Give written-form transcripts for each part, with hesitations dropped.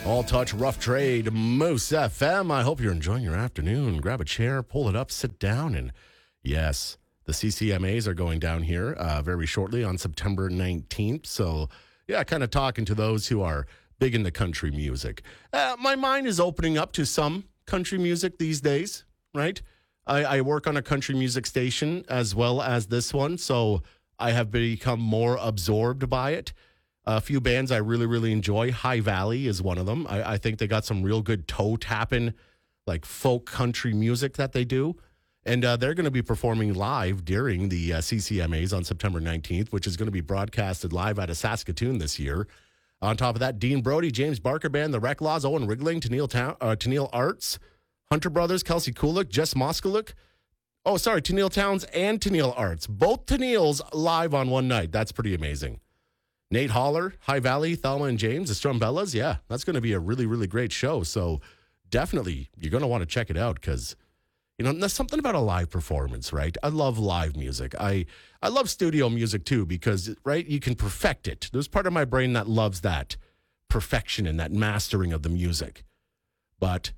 All Touch Rough Trade, Moose FM. I hope you're enjoying your afternoon. Grab a chair, pull it up, sit down, and yes, the CCMAs are going down here very shortly on September 19th. So, yeah, kind of talking to those who are big into country music. My mind is opening up to some country music these days, right? I work on a country music station as well as this one, so I have become more absorbed by it. A few bands I really, really enjoy. High Valley is one of them. I think they got some real good toe-tapping, like folk country music that they do. And they're going to be performing live during the CCMAs on September 19th, which is going to be broadcasted live out of Saskatoon this year. On top of that, Dean Brody, James Barker Band, The Recklaws, Owen Wrigling, Tennille Arts, Hunter Brothers, Kelsey Kulik, Jess Moskaluk. Oh, sorry, Tennille Towns and Tennille Arts. Both Tennilles live on one night. That's pretty amazing. Nate Holler, High Valley, Thelma and James, the Strumbellas. Yeah, that's going to be a really, really great show. So definitely you're going to want to check it out because, you know, there's something about a live performance, right? I love live music. I love studio music too because, right, you can perfect it. There's part of my brain that loves that perfection and that mastering of the music. But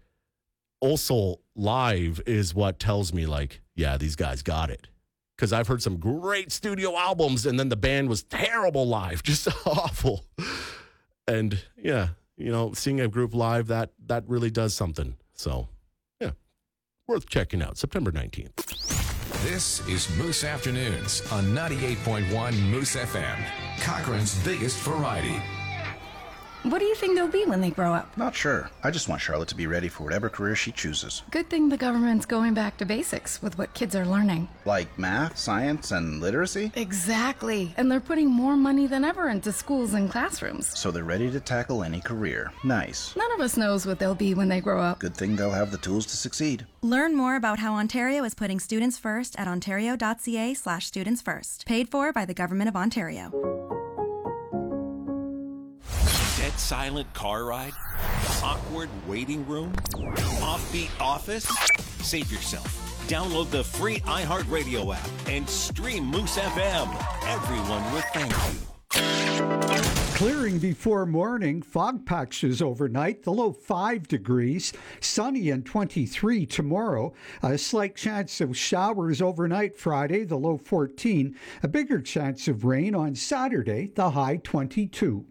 also live is what tells me, like, yeah, these guys got it. Because I've heard some great studio albums, and then the band was terrible live, just awful. And, yeah, you know, seeing a group live, that really does something. So, yeah, worth checking out, September 19th. This is Moose Afternoons on 98.1 Moose FM, Cochrane's biggest variety. What do you think they'll be when they grow up? Not sure. I just want Charlotte to be ready for whatever career she chooses. Good thing the government's going back to basics with what kids are learning. Like math, science, and literacy? Exactly. And they're putting more money than ever into schools and classrooms. So they're ready to tackle any career. Nice. None of us knows what they'll be when they grow up. Good thing they'll have the tools to succeed. Learn more about how Ontario is putting students first at ontario.ca/studentsfirst. Paid for by the Government of Ontario. Dead silent car ride? Awkward waiting room? Offbeat office? Save yourself. Download the free iHeartRadio app and stream Moose FM. Everyone will thank you. Clearing before morning, fog patches overnight, the low 5 degrees, sunny and 23 tomorrow, a slight chance of showers overnight Friday, the low 14, a bigger chance of rain on Saturday, the high 22.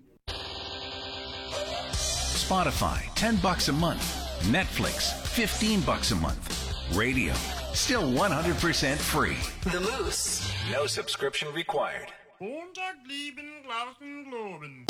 Spotify, $10 a month. Netflix, $15 a month. Radio, still 100% free. The Moose. No subscription required. Montag, lieben, Glauben, Globen.